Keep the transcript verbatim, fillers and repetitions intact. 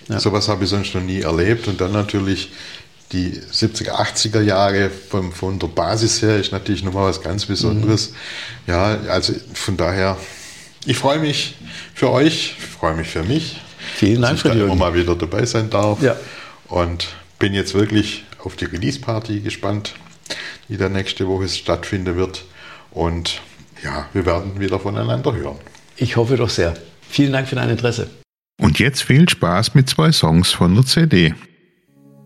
Ja. Sowas habe ich sonst noch nie erlebt. Und dann natürlich die siebziger, achtziger Jahre von, von der Basis her ist natürlich nochmal was ganz Besonderes. Mhm. Ja, also von daher, ich freue mich für euch, ich freue mich für mich. Vielen Dank für die immer mal wieder dabei sein darf. Ja. Und bin jetzt wirklich auf die Release-Party gespannt, die dann nächste Woche stattfinden wird. Und ja, wir werden wieder voneinander hören. Ich hoffe doch sehr. Vielen Dank für dein Interesse. Und jetzt viel Spaß mit zwei Songs von der C D.